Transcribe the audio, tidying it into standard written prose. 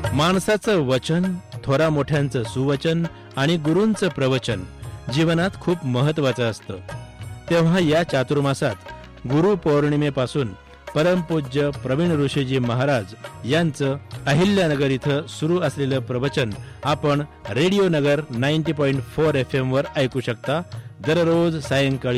माणसाचं वचन, थोरा मोठ्यांचं सुवचन आणि गुरूंचं प्रवचन जीवनात खूप महत्वाचं असतं. तेव्हा या चातुर्मासात गुरु पौर्णिमेपासून परमपूज्य प्रवीण ऋषीजी महाराज यांचं अहिल्यानगर इथं सुरू असलेलं प्रवचन आपण रेडिओ नगर 90.4 FM वर ऐकू शकता. दररोज सायंकाळी